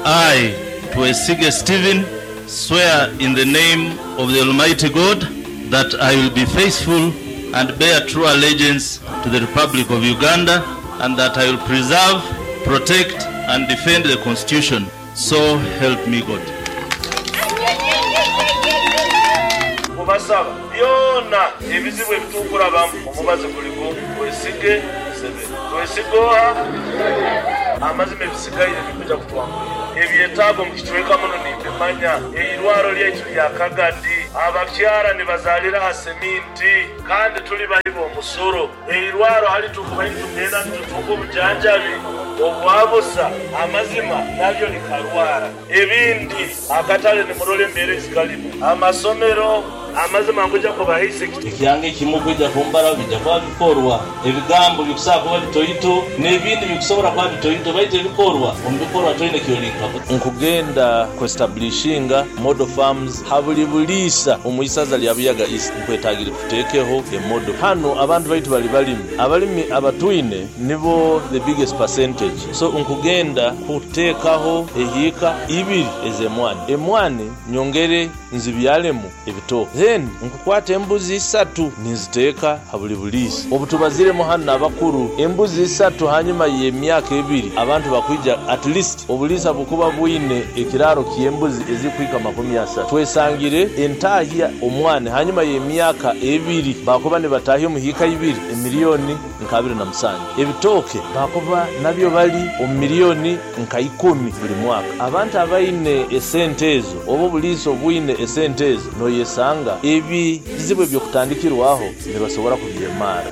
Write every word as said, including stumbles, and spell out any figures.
I, Twesige Stephen, swear in the name of the Almighty God that I will be faithful and bear true allegiance to the Republic of Uganda, and that I will preserve, protect, and defend the Constitution. So help me God. Mubasaba byona ebizibu ebituukulabamu omubazi kuliko Twesige sebe Twesigoha amazima ebisigaire bikuja kutwangulira ebyetaago mu kichweka muno nimbimanya eirwaro lyaitu lya Kagadi abakyala ne bazalira ha seminti kandi tuli bali b'omusoro eirwaro hali tukuba tugenda tutuuka obujanjabi obwabusa amazima nabyo likalwara ebindi akatale ne mulole embeera ezikalimu amasomero amazima ngoja kubahise ikiyange kimu kuja kumbara bijja kwa bikorwa ebigambo bikusaba kuba bitoyito n'ebindi bikusobora kuba bitoyito baite bikorwa ombikorwa toine kyolinka nkugenda ku establishinga model farms habuli bulisa omuisaza lya Buyaga East kwetagire tutekeho e model hano abantu baitu bali balimi abalimi abatwine nibo the biggest percentage so nkugenda kutekaho ehika ibiri ezemwani emwani nyongere nzibyalemu ebito then nkukwata embuzi isatu niziteeka habuli bulisi obutubazire mu hano abakuru embuzi isatu hanyuma y'emyaka ebiri abantu bakwija at least obulisa bukuba bwine ekiraro ky'embuzi ezikwika makumi asatu twesangire entahya omwane hanyuma y'emyaka ebiri bakuba ne batahya omuhika ibiri emiliyoni nka abiri na musanje ebitoke bakuba nabyo bali omiliyoni nka ikumi buli mwaka abantu abaine esente ezo obo bulisa obwine esente ezo no yesanga ebi bizibu byokutandikirwaho ne basobora kubyemara